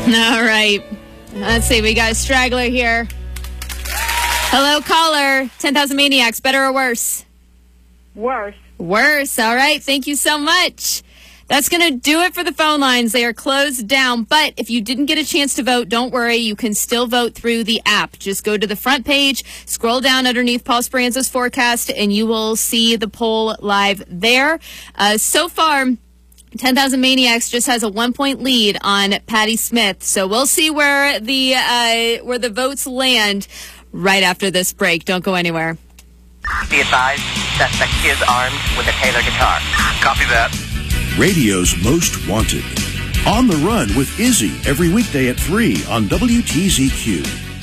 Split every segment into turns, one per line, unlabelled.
All right. Let's see. We got a straggler here. Hello, caller. 10,000 Maniacs. Better or worse?
Worse.
Worse. All right. Thank you so much. That's going to do it for the phone lines. They are closed down. But if you didn't get a chance to vote, don't worry. You can still vote through the app. Just go to the front page, scroll down underneath Paul Speranza's forecast, and you will see the poll live there. So far, 10,000 Maniacs just has a 1-point lead on Patty Smith. So we'll see where the votes land right after this break. Don't go anywhere.
Be advised, suspect is armed with a Taylor guitar.
Copy that.
Radio's Most Wanted. On the Run with Izzy every weekday at 3 on WTZQ.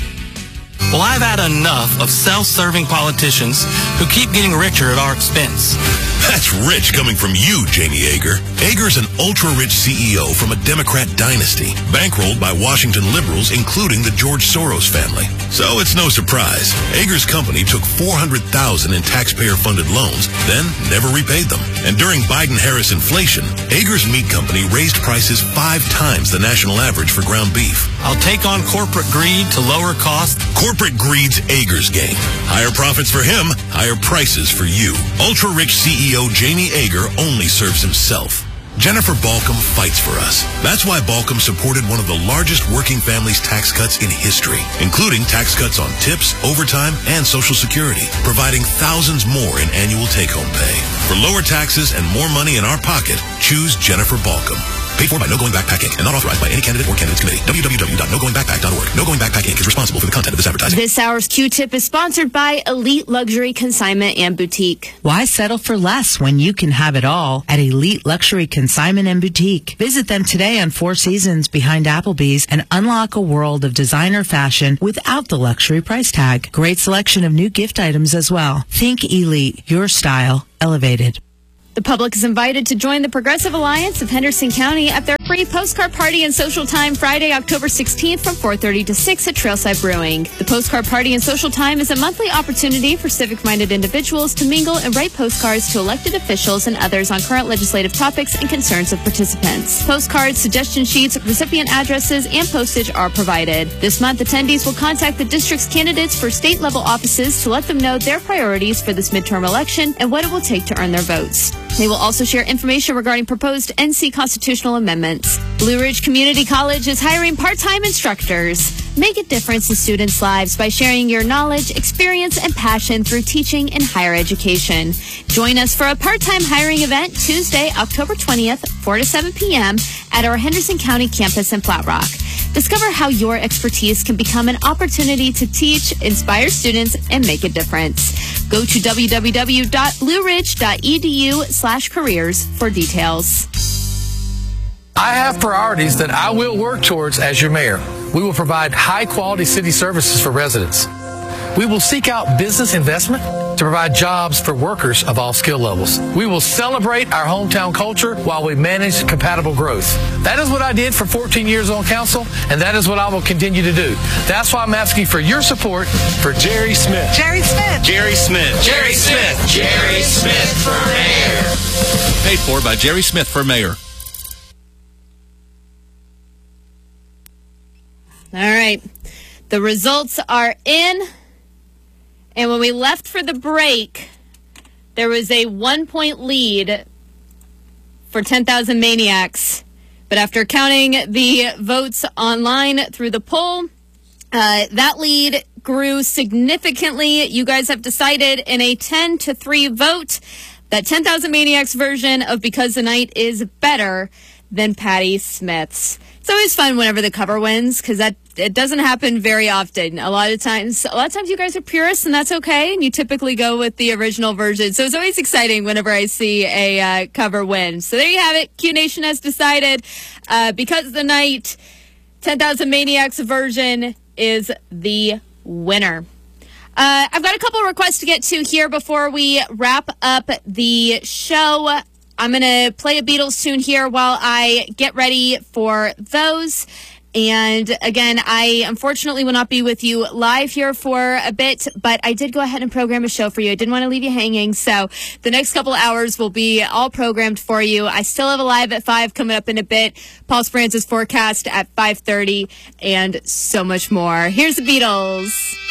Well, I've had enough of self-serving politicians who keep getting richer at our expense.
That's rich coming from you, Jamie Yeager. Yeager's an ultra-rich CEO from a Democrat dynasty, bankrolled by Washington liberals, including the George Soros family. So it's no surprise. Yeager's company took $400,000 in taxpayer-funded loans, then never repaid them. And during Biden-Harris inflation, Yeager's meat company raised prices 5 times the national average for ground beef.
I'll take on corporate greed to lower costs.
Corporate greed's Yeager's game. Higher profits for him, higher prices for you. Ultra-rich CEO Jamie Yeager only serves himself. Jennifer Balcom fights for us. That's why Balcom supported one of the largest working families tax cuts in history, including tax cuts on tips, overtime, and Social Security, providing thousands more in annual take-home pay. For lower taxes and more money in our pocket, choose Jennifer Balcom. Paid for by No Going Backpack Inc. and not authorized by any candidate or candidates committee. www.nogoingbackpack.org. No Going Backpack Inc. is responsible for the content of this advertising.
This hour's Q-Tip is sponsored by Elite Luxury Consignment and Boutique.
Why settle for less when you can have it all at Elite Luxury Consignment and Boutique? Visit them today on Four Seasons behind Applebee's and unlock a world of designer fashion without the luxury price tag. Great selection of new gift items as well. Think Elite, your style elevated.
The public is invited to join the Progressive Alliance of Henderson County at their free postcard party and social time Friday, October 16th from 4:30 to 6 at Trailside Brewing. The postcard party and social time is a monthly opportunity for civic-minded individuals to mingle and write postcards to elected officials and others on current legislative topics and concerns of participants. Postcards, suggestion sheets, recipient addresses, and postage are provided. This month, attendees will contact the district's candidates for state-level offices to let them know their priorities for this midterm election and what it will take to earn their votes. They will also share information regarding proposed NC constitutional amendments. Blue Ridge Community College is hiring part-time instructors. Make a difference in students' lives by sharing your knowledge, experience, and passion through teaching and higher education. Join us for a part-time hiring event Tuesday, October 20th, 4 to 7 p.m. at our Henderson County campus in Flat Rock. Discover how your expertise can become an opportunity to teach, inspire students, and make a difference. Go to www.blueridge.edu/careers for details.
I have priorities that I will work towards as your mayor. We will provide high-quality city services for residents. We will seek out business investment to provide jobs for workers of all skill levels. We will celebrate our hometown culture while we manage compatible growth. That is what I did for 14 years on council, and that is what I will continue to do. That's why I'm asking for your support for Jerry Smith.
Jerry Smith.
Jerry Smith.
Jerry Smith. Jerry Smith for mayor.
Paid for by Jerry Smith for mayor.
All right. The results are in. And when we left for the break, there was a 1-point lead for 10,000 Maniacs. But after counting the votes online through the poll, that lead grew significantly. You guys have decided in a 10-3 vote that 10,000 Maniacs version of Because the Night is better than Patty Smith's. It's always fun whenever the cover wins because it doesn't happen very often. A lot of times you guys are purists, and that's okay. And you typically go with the original version. So it's always exciting whenever I see a cover win. So there you have it. Q Nation has decided Because the Night 10,000 Maniacs version is the winner. I've got a couple requests to get to here before we wrap up the show. I'm going to play a Beatles tune here while I get ready for those. And again, I unfortunately will not be with you live here for a bit, but I did go ahead and program a show for you. I didn't want to leave you hanging. So the next couple hours will be all programmed for you. I still have a live at 5 coming up in a bit. Paul Speranza's forecast at 5:30 and so much more. Here's the Beatles.